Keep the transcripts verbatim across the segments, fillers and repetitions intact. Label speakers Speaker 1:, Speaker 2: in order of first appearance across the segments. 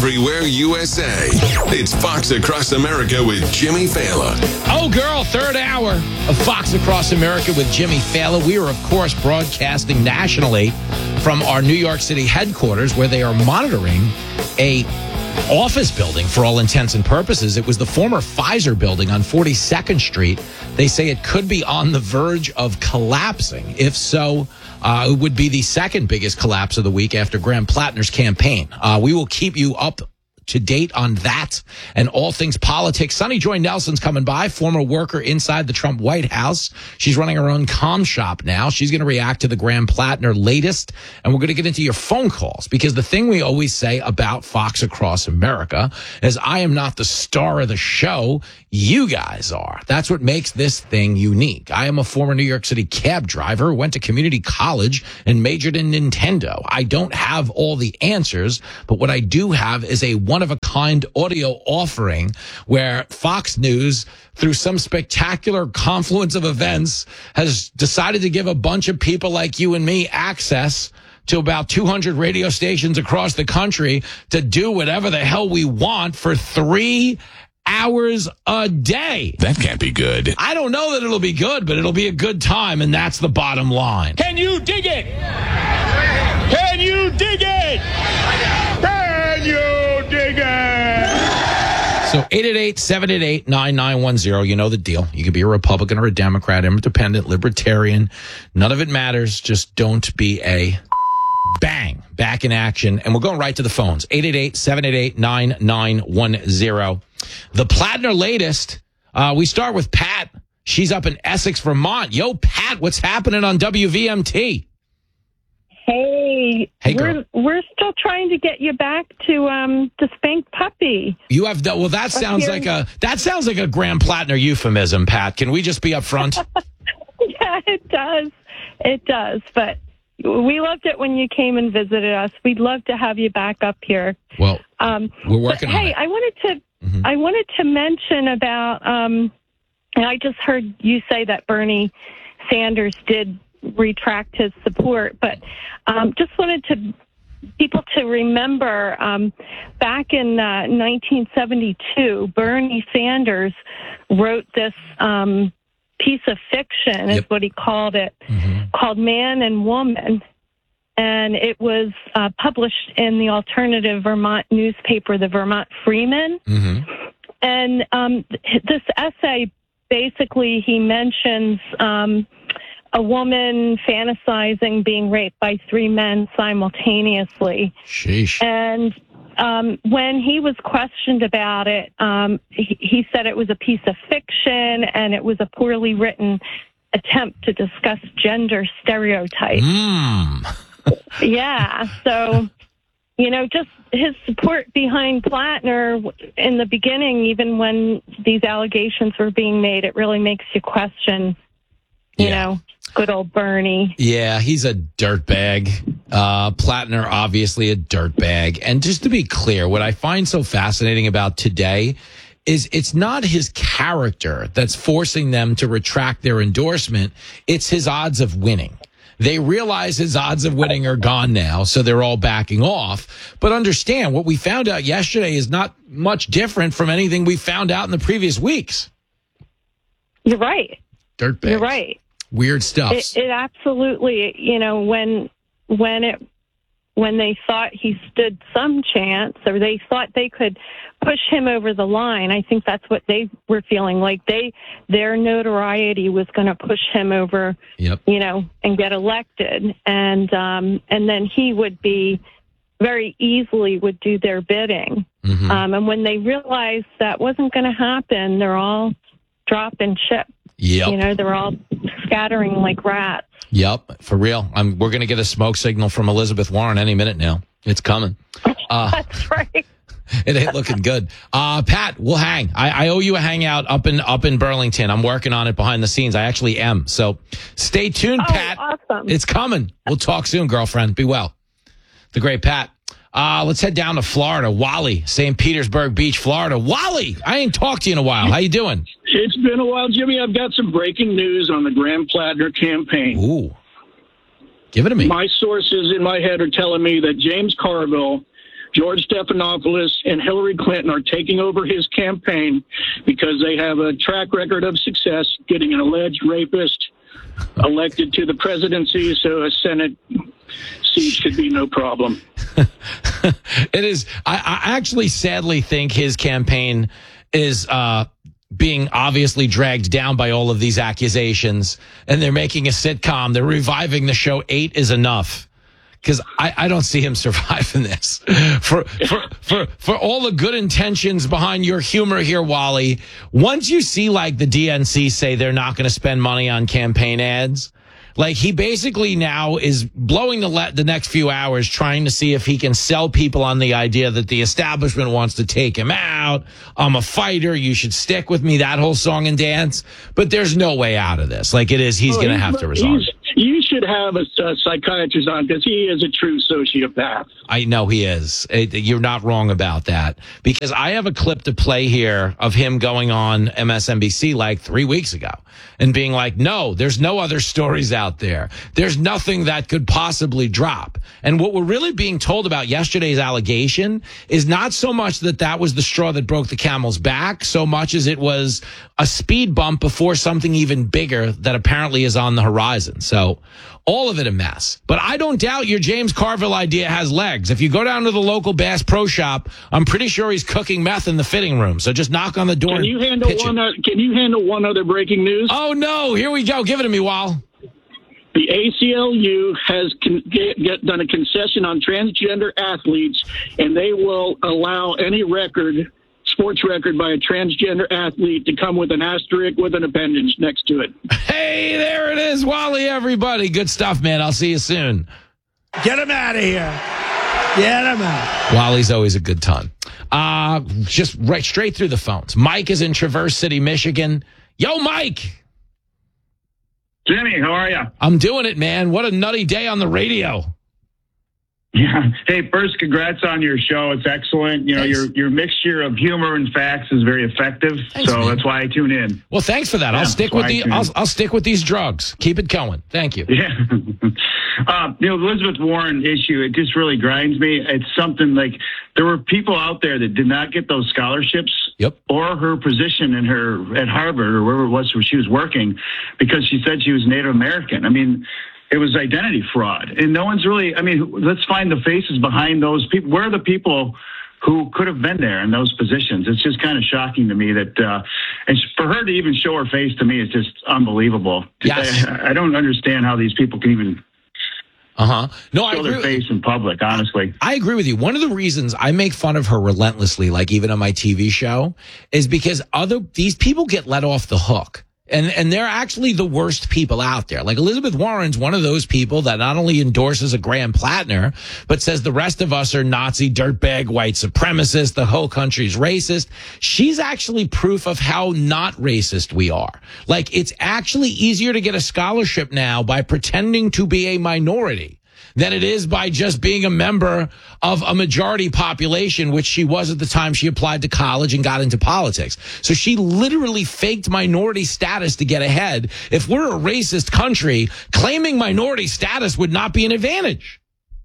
Speaker 1: everywhere U S A. It's Fox Across America with Jimmy Fallon.
Speaker 2: Oh, girl, third hour of Fox Across America with Jimmy Fallon. We are, of course, broadcasting nationally from our New York City headquarters, where they are monitoring a office building for all intents and purposes. It was the former Pfizer building on forty-second Street. They say it could be on the verge of collapsing. If so, uh, it would be the second biggest collapse of the week after Graham Plattner's campaign. Uh, we will keep you up to date on that and all things politics. Sunny Joy Nelson's coming by, former worker inside the Trump White House. She's running her own comm shop now. She's going to react to the Graham Plattner latest, and we're going to get into your phone calls, because the thing we always say about Fox Across America is I am not the star of the show. You guys are. That's what makes this thing unique. I am a former New York City cab driver, went to community college, and majored in Nintendo. I don't have all the answers, but what I do have is a one-of-a-kind audio offering where Fox News, through some spectacular confluence of events, has decided to give a bunch of people like you and me access to about two hundred radio stations across the country to do whatever the hell we want for three hours a day.
Speaker 1: That can't be good.
Speaker 2: I don't know that it'll be good, but it'll be a good time, and that's the bottom line.
Speaker 3: Can you dig it? Can you dig it? Can you dig it?
Speaker 2: So eight eight eight, seven eight eight, nine nine one zero. You know the deal. You could be a Republican or a Democrat, independent, libertarian. None of it matters. Just don't be a bang. Back in action. And we're going right to the phones. eight eight eight, seven eight eight, nine nine one zero. The Plattner latest. Uh, we start with Pat. She's up in Essex, Vermont. Yo, Pat, what's happening on W V M T?
Speaker 4: Hey,
Speaker 2: Hey, girl.
Speaker 4: we're we're still trying to get you back to um to Spank Puppy.
Speaker 2: You have done, well, that sounds
Speaker 4: here.
Speaker 2: like a that sounds like a Graham Plattner euphemism, Pat. Can we just be up front?
Speaker 4: Yeah, it does. It does. But we loved it when you came and visited us. We'd love to have you back up here.
Speaker 2: Well,
Speaker 4: Um,
Speaker 2: we're working
Speaker 4: but,
Speaker 2: on
Speaker 4: hey,
Speaker 2: it.
Speaker 4: I wanted to
Speaker 2: Mhm.
Speaker 4: I wanted to mention about um, and I just heard you say that Bernie Sanders did retract his support, but um, just wanted to people to remember um, back in uh, nineteen seventy-two, Bernie Sanders wrote this um, piece of fiction, is
Speaker 2: Yep.
Speaker 4: what he called it,
Speaker 2: Mhm.
Speaker 4: called Man and Woman. And it was uh, published in the alternative Vermont newspaper, the Vermont Freeman.
Speaker 2: Mhm.
Speaker 4: And um, th- this essay, basically, he mentions um, a woman fantasizing being raped by three men simultaneously.
Speaker 2: Sheesh.
Speaker 4: And um, when he was questioned about it, um, he, he said it was a piece of fiction and it was a poorly written attempt to discuss gender stereotypes.
Speaker 2: Mm.
Speaker 4: Yeah, so, you know, just his support behind Plattner in the beginning, even when these allegations were being made, it really makes you question, you
Speaker 2: Yeah.
Speaker 4: know, good old Bernie.
Speaker 2: Yeah, he's a dirtbag. Uh, Plattner, obviously a dirtbag. And just to be clear, what I find so fascinating about today is it's not his character that's forcing them to retract their endorsement. It's his odds of winning. They realize his odds of winning are gone now, so they're all backing off. But understand, what we found out yesterday is not much different from anything we found out in the previous weeks.
Speaker 4: You're right.
Speaker 2: Dirtbags.
Speaker 4: You're right.
Speaker 2: Weird stuff.
Speaker 4: It, it absolutely, you know, when when it when they thought he stood some chance, or they thought they could push him over the line, I think that's what they were feeling like. They their notoriety was going to push him over,
Speaker 2: Yep.
Speaker 4: you know, and get elected, and um, and then he would be very easily would do their bidding.
Speaker 2: Mhm.
Speaker 4: Um, and when they realized that wasn't going to happen, they're all dropping ship.
Speaker 2: Yep.
Speaker 4: You know, they're all scattering like rats.
Speaker 2: Yep, for real. I'm, we're going to get a smoke signal from Elizabeth Warren any minute now. It's coming. Uh,
Speaker 4: That's right.
Speaker 2: it ain't looking good. Uh, Pat, we'll hang. I, I owe you a hangout up in up in Burlington. I'm working on it behind the scenes. I actually am. So stay tuned,
Speaker 4: Oh,
Speaker 2: Pat.
Speaker 4: awesome.
Speaker 2: It's coming. We'll talk soon, girlfriend. Be well. The great Pat. Uh, let's head down to Florida. Wally, Saint Petersburg Beach, Florida. Wally, I ain't talked to you in a while. How you doing?
Speaker 5: It's been a while, Jimmy. I've got some breaking news on the Graham Plattner campaign.
Speaker 2: Ooh. Give it to me.
Speaker 5: My sources in my head are telling me that James Carville George Stephanopoulos and Hillary Clinton are taking over his campaign because they have a track record of success getting an alleged rapist elected to the presidency, so a Senate seat should be no problem.
Speaker 2: It is. I, I actually sadly think his campaign is uh, being obviously dragged down by all of these accusations, and they're making a sitcom. They're reviving the show Eight is Enough. Because I, I don't see him surviving this. For, for for for all the good intentions behind your humor here, Wally, once you see like the D N C say they're not going to spend money on campaign ads, like he basically now is blowing the le- the next few hours trying to see if he can sell people on the idea that the establishment wants to take him out. I'm a fighter. You should stick with me. That whole song and dance. But there's no way out of this. Like it is, he's
Speaker 5: oh,
Speaker 2: going to have to resign.
Speaker 5: You should have a, a psychiatrist on because he is a true sociopath.
Speaker 2: I know he is. You're not wrong about that. Because I have a clip to play here of him going on M S N B C like three weeks ago and being like, no, there's no other stories out there. There's nothing that could possibly drop. And what we're really being told about yesterday's allegation is not so much that that was the straw that broke the camel's back, so much as it was a speed bump before something even bigger that apparently is on the horizon. So all of it a mess. But I don't doubt your James Carville idea has legs. If you go down to the local Bass Pro Shop, I'm pretty sure he's cooking meth in the fitting room. So just knock on the door.
Speaker 5: Can you handle
Speaker 2: and
Speaker 5: one? Uh, can you handle one other breaking news?
Speaker 2: Oh no! Here we go. Give it to me, Wal.
Speaker 5: The A C L U has con- get, get done a concession on transgender athletes, and they will allow any record, sports record by a transgender athlete to come with an asterisk with an appendage next to it.
Speaker 2: Hey, there it is, Wally, everybody. Good stuff, man. I'll see you soon.
Speaker 6: Get him out of here. Get him out.
Speaker 2: Wally's always a good time. Uh, just right straight through the phones. Mike is in Traverse City, Michigan. Yo, Mike.
Speaker 7: Jimmy, how are you?
Speaker 2: I'm doing it, man. What a nutty day on the radio.
Speaker 7: Yeah. Hey, first, congrats on your show. It's excellent. You know,
Speaker 2: Thanks.
Speaker 7: your your mixture of humor and facts is very effective.
Speaker 2: Thanks,
Speaker 7: so
Speaker 2: man.
Speaker 7: that's why I tune in.
Speaker 2: Well, thanks for that.
Speaker 7: Yeah,
Speaker 2: I'll stick
Speaker 7: that's
Speaker 2: with
Speaker 7: why
Speaker 2: the
Speaker 7: I tune
Speaker 2: I'll,
Speaker 7: in.
Speaker 2: I'll stick with these drugs. Keep it going. Thank you.
Speaker 7: Yeah. uh, you know, the Elizabeth Warren issue, it just really grinds me. It's something like there were people out there that did not get those scholarships
Speaker 2: Yep.
Speaker 7: or her position in her at Harvard or wherever it was where she was working because she said she was Native American. I mean, it was identity fraud. And no one's really, I mean, let's find the faces behind those people. Where are the people who could have been there in those positions? It's just kind of shocking to me that, uh, and for her to even show her face to me is just unbelievable.
Speaker 2: Yes.
Speaker 7: I, I don't understand how these people can even
Speaker 2: Uh-huh. No, I
Speaker 7: show
Speaker 2: agree.
Speaker 7: their face in public, honestly.
Speaker 2: I agree with you. One of the reasons I make fun of her relentlessly, like even on my T V show, is because other these people get let off the hook. And and they're actually the worst people out there. Like Elizabeth Warren's one of those people that not only endorses a Graham Plattner, but says the rest of us are Nazi, dirtbag, white supremacists, the whole country's racist. She's actually proof of how not racist we are. Like it's actually easier to get a scholarship now by pretending to be a minority than it is by just being a member of a majority population, which she was at the time she applied to college and got into politics. So she literally faked minority status to get ahead. If we're a racist country, claiming minority status would not be an advantage.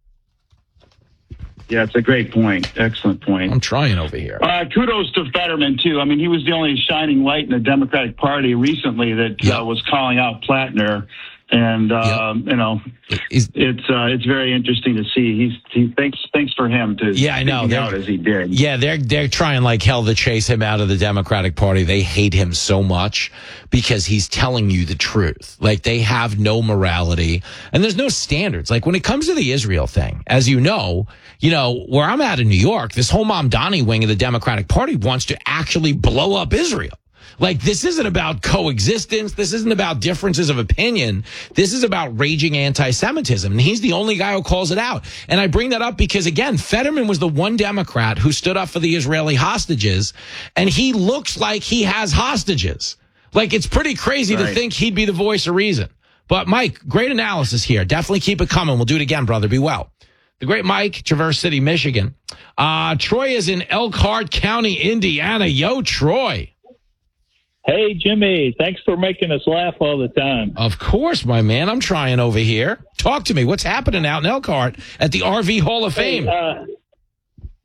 Speaker 7: Yeah, it's a great point. Excellent point.
Speaker 2: I'm trying over here.
Speaker 7: Uh, kudos to Fetterman, too. I mean, he was the only shining light in the Democratic Party recently that
Speaker 2: Yep.
Speaker 7: uh, was calling out Plattner. And, uh,
Speaker 2: Yep.
Speaker 7: you know,
Speaker 2: Is-
Speaker 7: it's uh, it's very interesting to see. He's he thanks thanks for him to
Speaker 2: Yeah, I know.
Speaker 7: speaking
Speaker 2: They're-
Speaker 7: out as he did.
Speaker 2: Yeah, they're they're trying like hell to chase him out of the Democratic Party. They hate him so much because he's telling you the truth. Like they have no morality and there's no standards. Like when it comes to the Israel thing, as you know, you know, where I'm at in New York, this whole Mamdani wing of the Democratic Party wants to actually blow up Israel. Like, this isn't about coexistence. This isn't about differences of opinion. This is about raging anti-Semitism. And he's the only guy who calls it out. And I bring that up because, again, Fetterman was the one Democrat who stood up for the Israeli hostages. And he looks like he has hostages. Like, it's pretty crazy
Speaker 7: Right.
Speaker 2: to think he'd be the voice of reason. But, Mike, great analysis here. Definitely keep it coming. We'll do it again, brother. Be well. The great Mike, Traverse City, Michigan. Uh, Troy is in Elkhart County, Indiana. Yo, Troy.
Speaker 8: Hey, Jimmy, thanks for making us laugh all the time.
Speaker 2: Of course, my man. I'm trying over here. Talk to me. What's happening out in Elkhart at the R V Hall of Fame?
Speaker 8: Hey, uh,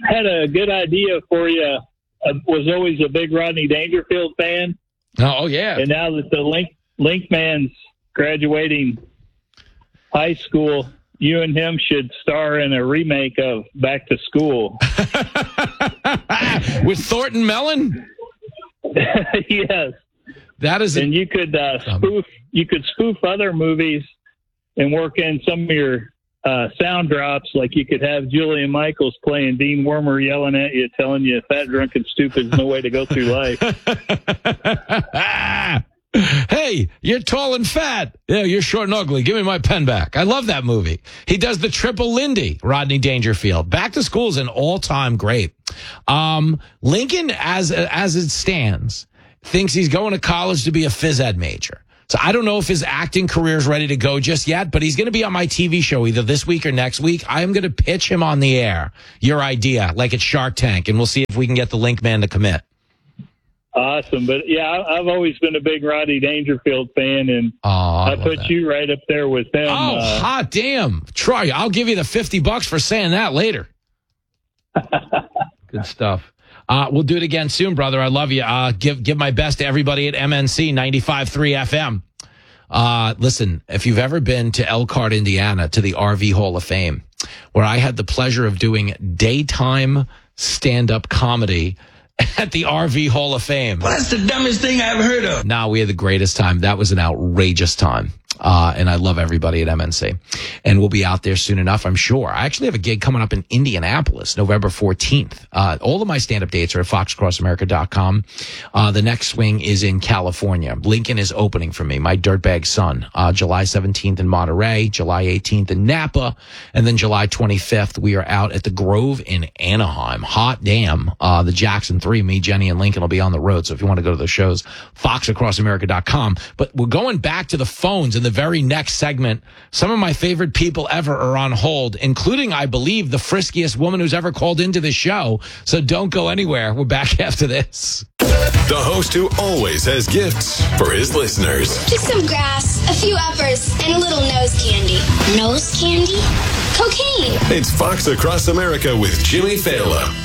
Speaker 8: had a good idea for you. I was always a big Rodney Dangerfield fan.
Speaker 2: Oh, oh yeah.
Speaker 8: And now that the Link Link man's graduating high school, you and him should star in a remake of Back to School.
Speaker 2: With Thornton Mellon?
Speaker 8: Yes.
Speaker 2: That is,
Speaker 8: and you could uh, spoof. You could spoof other movies and work in some of your uh, sound drops. Like you could have Julian Michaels playing Dean Wormer, yelling at you, telling you "fat, drunk, and stupid is no way to go through life."
Speaker 2: Hey, you're tall and fat. Yeah, you're short and ugly. Give me my pen back. I love that movie. He does the triple Lindy, Rodney Dangerfield. Back to School is an all-time great. Um, Lincoln, as as it stands, thinks he's going to college to be a phys ed major. So I don't know if his acting career is ready to go just yet, but he's going to be on my T V show either this week or next week. I am going to pitch him on the air, your idea, like it's Shark Tank, and we'll see if we can get the Link man to commit.
Speaker 8: Awesome. But, yeah, I've always been a big Rodney Dangerfield fan, and
Speaker 2: oh, I,
Speaker 8: I put
Speaker 2: that.
Speaker 8: you right up there with him.
Speaker 2: Oh,
Speaker 8: uh,
Speaker 2: hot damn. Troy, I'll give you the fifty bucks for saying that later. Good stuff. Uh, we'll do it again soon, brother. I love you. Uh, give give my best to everybody at M N C ninety-five point three F M. Uh, listen, if you've ever been to Elkhart, Indiana, to the R V Hall of Fame, where I had the pleasure of doing daytime stand-up comedy at the R V Hall of Fame.
Speaker 6: Well, that's the dumbest thing I ever heard of.
Speaker 2: Nah, we had the greatest time. That was an outrageous time. Uh, and I love everybody at M N C. And we'll be out there soon enough, I'm sure. I actually have a gig coming up in Indianapolis, November fourteenth. Uh, all of my stand-up dates are at fox across america dot com. Uh, the next swing is in California. Lincoln is opening for me, my dirtbag son, uh, July seventeenth in Monterey, July eighteenth in Napa, and then July twenty-fifth, we are out at the Grove in Anaheim. Hot damn. Uh, the Jackson three, me, Jenny, and Lincoln will be on the road. So if you want to go to the shows, fox across america dot com. But we're going back to the phones in the very next segment. Some of my favorite people ever are on hold, including, I believe, the friskiest woman who's ever called into the show. So don't go anywhere. We're back after this.
Speaker 1: The host who always has gifts for his listeners.
Speaker 9: Just some grass, a few uppers, and a little nose candy. Nose candy? Cocaine.
Speaker 1: It's Fox Across America with Jimmy Fallon.